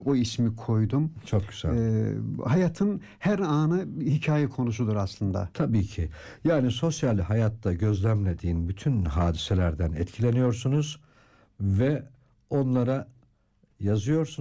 o ismi koydum. Çok güzel. Hayatın her anı hikaye konusudur aslında. Tabii ki. Yani sosyal hayatta gözlemlediğin bütün hadiselerden etkileniyorsunuz ve onlara yazıyorsunuz.